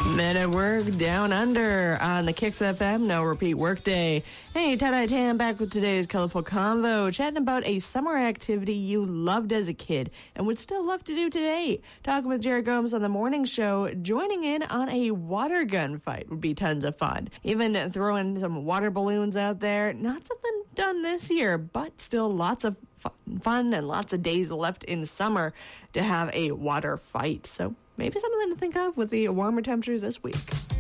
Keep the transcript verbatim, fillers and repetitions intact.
Men at Work Down Under on the Kicks F M No Repeat Workday. Hey, Ted I Tan back with today's colorful convo, chatting about a summer activity you loved as a kid and would still love to do today. Talking with Jared Gomes on the morning show, joining in on a water gun fight would be tons of fun. Even throwing some water balloons out there. Not something done this year, but still lots of fun and lots of days left in summer to have a water fight. So maybe something to think of with the warmer temperatures this week.